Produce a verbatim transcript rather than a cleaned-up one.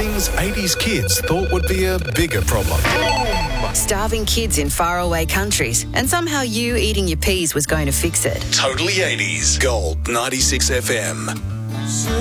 Things eighties kids thought would be a bigger problem. Starving kids in faraway countries, and somehow you eating your peas was going to fix it. Totally eighties. Gold ninety-six F M.